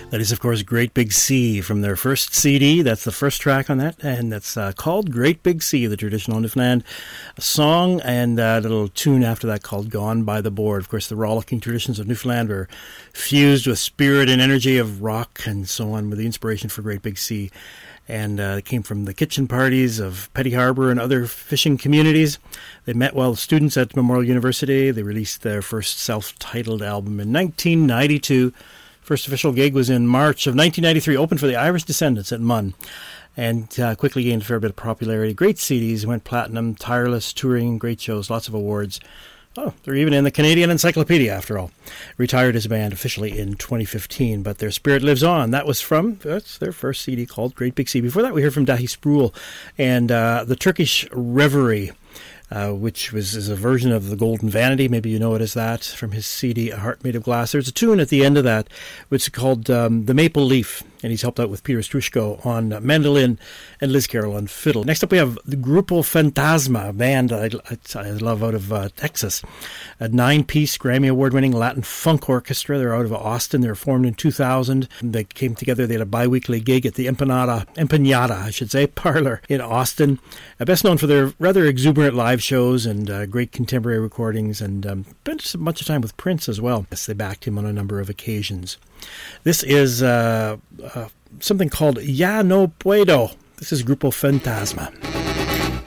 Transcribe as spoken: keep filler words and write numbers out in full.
That is, of course, Great Big Sea from their first C D. That's the first track on that, and that's uh, called Great Big Sea, the traditional Newfoundland song, and a little tune after that called Gone by the Board. Of course, the rollicking traditions of Newfoundland were fused with spirit and energy of rock and so on, with the inspiration for Great Big Sea. And uh, it came from the kitchen parties of Petty Harbour and other fishing communities. They met while students at Memorial University. They released their first self-titled album in nineteen ninety-two. First official gig was in March of nineteen ninety-three, opened for the Irish Descendants at Munn, and uh, quickly gained a fair bit of popularity. Great C Ds, went platinum, tireless touring, great shows, lots of awards. Oh, they're even in the Canadian Encyclopedia, after all. Retired as a band officially in twenty fifteen, but their spirit lives on. That was from, that's their first C D called Great Big Sea. Before that, we heard from Dahi Sproul and uh, the Turkish Reverie, Uh, which was is a version of the Golden Vanity. Maybe you know it as that, from his C D, A Heart Made of Glass. There's a tune at the end of that, which is called um, The Maple Leaf, and he's helped out with Peter Strushko on uh, mandolin and Liz Carroll on fiddle. Next up we have the Grupo Fantasma, a band I, I, I love out of uh, Texas. A nine-piece Grammy Award-winning Latin funk orchestra. They're out of Austin. They were formed in two thousand. They came together. They had a bi-weekly gig at the Empanada, Empanada, I should say, Parlor in Austin. Uh, best known for their rather exuberant live shows and uh, great contemporary recordings, and um, spent a bunch of time with Prince as well. Yes, they backed him on a number of occasions. This is uh, uh, something called Ya No Puedo. This is Grupo Fantasma.